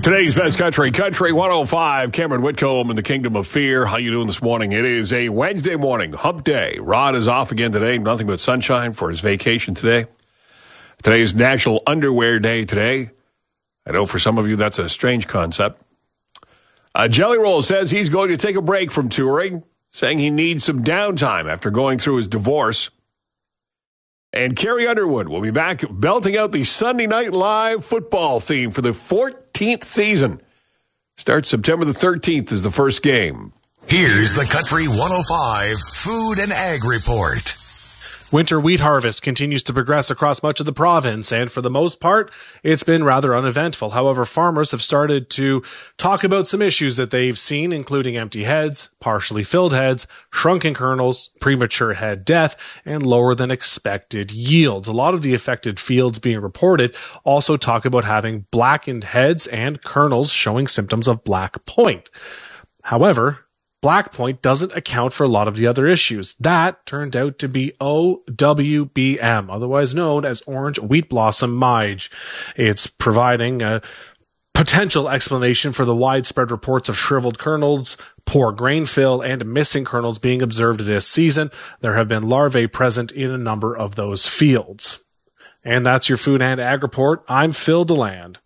Today's best country 105. Cameron Whitcomb in the Kingdom of Fear. How you doing this morning? It is a Wednesday morning, hump day. Rod is off again today. Nothing but sunshine for his vacation today. Today is National Underwear Day today. I know for some of you that's a strange concept. Jelly Roll says he's going to take a break from touring, saying he needs some downtime after going through his divorce. And Carrie Underwood will be back belting out the Sunday Night Live football theme for the 14th season. Starts September the 13th is the first game. Here's the Country 105 Food and Ag Report. Winter wheat harvest continues to progress across much of the province, and for the most part, it's been rather uneventful. However, farmers have started to talk about some issues that they've seen, including empty heads, partially filled heads, shrunken kernels, premature head death, and lower than expected yields. A lot of the affected fields being reported also talk about having blackened heads and kernels showing symptoms of black point. However, black point doesn't account for a lot of the other issues. That turned out to be OWBM, otherwise known as orange wheat blossom mige. It's providing a potential explanation for the widespread reports of shriveled kernels, poor grain fill, and missing kernels being observed this season. There have been larvae present in a number of those fields. And that's your Food and Ag Report. I'm Phil DeLand.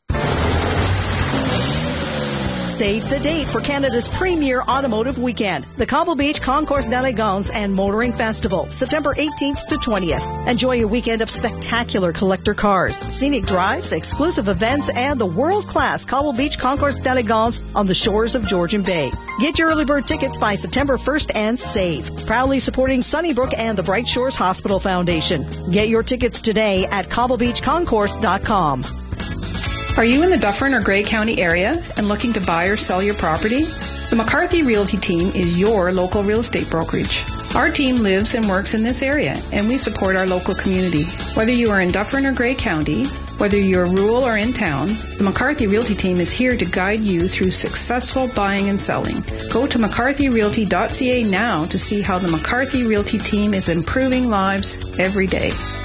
Save the date for Canada's premier automotive weekend, the Cobble Beach Concours d'Elegance and Motoring Festival, September 18th to 20th. Enjoy a weekend of spectacular collector cars, scenic drives, exclusive events, and the world-class Cobble Beach Concours d'Elegance on the shores of Georgian Bay. Get your early bird tickets by September 1st and save. Proudly supporting Sunnybrook and the Bright Shores Hospital Foundation. Get your tickets today at cobblebeachconcours.com. Are you in the Dufferin or Grey County area and looking to buy or sell your property? The McCarthy Realty team is your local real estate brokerage. Our team lives and works in this area, and we support our local community. Whether you are in Dufferin or Grey County, whether you're rural or in town, the McCarthy Realty team is here to guide you through successful buying and selling. Go to mccarthyrealty.ca now to see how the McCarthy Realty team is improving lives every day.